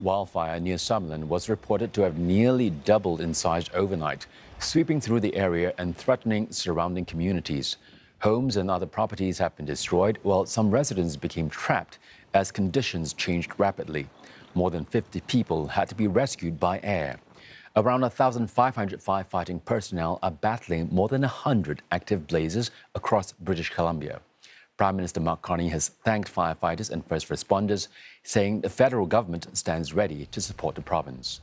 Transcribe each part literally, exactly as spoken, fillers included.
Wildfire near Summerlin was reported to have nearly doubled in size overnight, sweeping through the area and threatening surrounding communities. Homes and other properties have been destroyed, while some residents became trapped as conditions changed rapidly. More than fifty people had to be rescued by air. Around one thousand five hundred firefighting personnel are battling more than one hundred active blazes across British Columbia. Prime Minister Mark Carney has thanked firefighters and first responders, saying the federal government stands ready to support the province.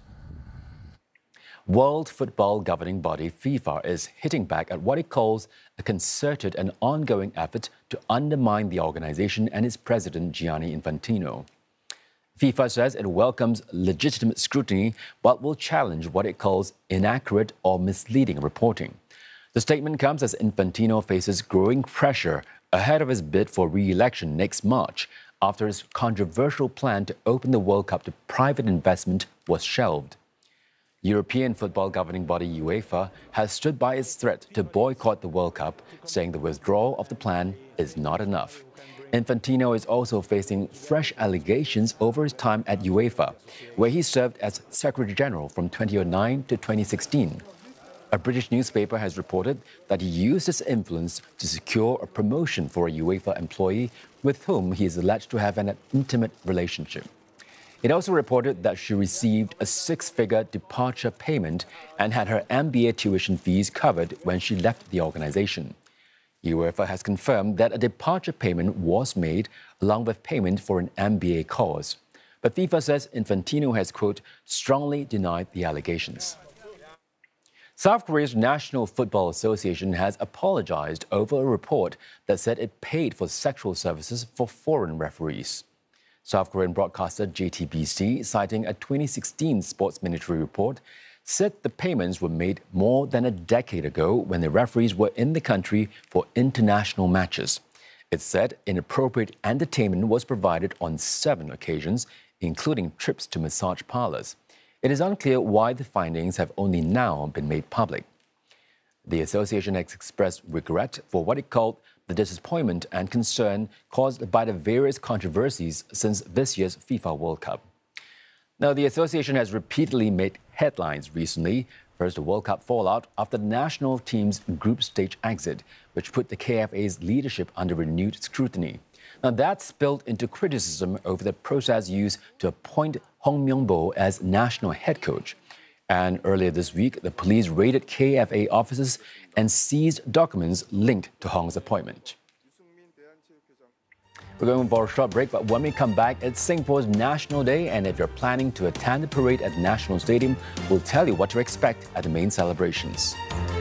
World football governing body FIFA is hitting back at what it calls a concerted and ongoing effort to undermine the organization and its president, Gianni Infantino. FIFA says it welcomes legitimate scrutiny, but will challenge what it calls inaccurate or misleading reporting. The statement comes as Infantino faces growing pressure ahead of his bid for re-election next March, after his controversial plan to open the World Cup to private investment was shelved. European football governing body UEFA has stood by its threat to boycott the World Cup, saying the withdrawal of the plan is not enough. Infantino is also facing fresh allegations over his time at UEFA, where he served as Secretary General from twenty oh nine to twenty sixteen. A British newspaper has reported that he used his influence to secure a promotion for a UEFA employee with whom he is alleged to have an intimate relationship. It also reported that she received a six-figure departure payment and had her M B A tuition fees covered when she left the organization. UEFA has confirmed that a departure payment was made along with payment for an M B A course. But FIFA says Infantino has, quote, strongly denied the allegations. South Korea's National Football Association has apologized over a report that said it paid for sexual services for foreign referees. South Korean broadcaster J T B C, citing a twenty sixteen Sports Ministry report, said the payments were made more than a decade ago when the referees were in the country for international matches. It said inappropriate entertainment was provided on seven occasions, including trips to massage parlors. It is unclear why the findings have only now been made public. The association has expressed regret for what it called the disappointment and concern caused by the various controversies since this year's FIFA World Cup. Now, the association has repeatedly made headlines recently. First, the World Cup fallout after the national team's group stage exit, which put the K F A's leadership under renewed scrutiny. Now, that spilled into criticism over the process used to appoint Hong Myung-bo as national head coach. And earlier this week, the police raided K F A offices and seized documents linked to Hong's appointment. We're going for a short break, but when we come back, it's Singapore's National Day, and if you're planning to attend the parade at National Stadium, we'll tell you what to expect at the main celebrations.